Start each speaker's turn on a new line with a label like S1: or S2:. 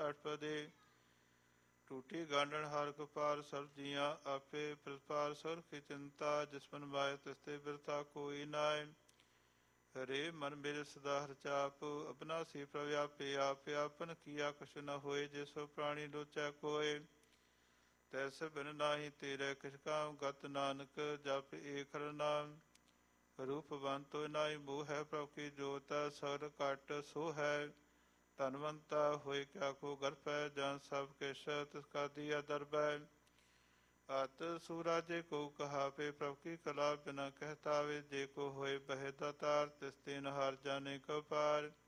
S1: ਅਠਪਦੇ। ਟੂਟੀ ਗਾਂਡਣ ਹਰ ਕਪਾਰ ਸਭ ਜੀਆਂ ਆਪੇ ਪ੍ਰਤਪਾਰ ਸੁਰ ਕੀ ਚਿੰਤਾ ਜਿਸ ਮਨ ਮਾਏ ਤਿਸਤੇ ਬਿਰਤਾ ਕੋਈ ਨਾਏ। ਹਰੇ ਮਨ ਮੇਰੇ ਸਦਾ ਹਰ ਚਾਪ ਅਬਨਾਸੀ ਪ੍ਰਵਿਆਪੇ ਆਪੇ ਆਪਨ ਕੀਆ ਕਛੁ ਨ ਹੋਏ ਜੇ ਸੋ ਪ੍ਰਾਣੀ ਲੋਚੈ ਕੋਏ। ਤੈਸ ਬਿਨ ਨਾਹੀ ਤੇਰੇ ਕਿਛ ਕਾਮ ਗਤ ਨਾਨਕ ਜਪ ਏਕ ਹਰਿ ਨਾਮ। ਰੂਪਵੰਤ ਤੋਇ ਨਾਹੀ ਮੋਹ ਹੈ ਪ੍ਰਭ ਕੀ ਜੋਤ ਸਰ ਘਟ ਸੋ ਹੈ। ਧਨਵੰਤਾ ਹੋਏ ਕਿਆ ਕੋ ਗਰਭੈ ਜਨ ਸਭ ਕਿਛ ਤਿਸ ਕਾ ਦੀਆ ਦਰਬੈ। ਅਤ ਸੂਰਾਜੇ ਕੋ ਕਹਾਵੇ ਪ੍ਰਭ ਕੀ ਕਲਾ ਬਿਨਾ ਕਹਿਤਾਵੇ ਜੇ ਕੋ ਹੋਏ ਬਹਿ ਦਾਤਾਰ ਤਿਸ ਤੈਨ ਹਰ ਜਾਣੇ ਕੋ ਪਾਰ।